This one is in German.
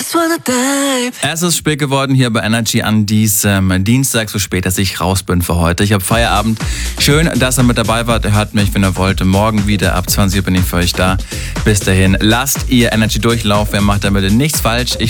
Es ist spät geworden hier bei Energy an diesem Dienstag, so spät, dass ich raus bin für heute. Ich habe Feierabend. Schön, dass ihr mit dabei wart. Ihr hört mich, wenn ihr wollt. Morgen wieder ab 20 Uhr bin ich für euch da. Bis dahin, lasst ihr Energy durchlaufen. Ihr macht damit nichts falsch.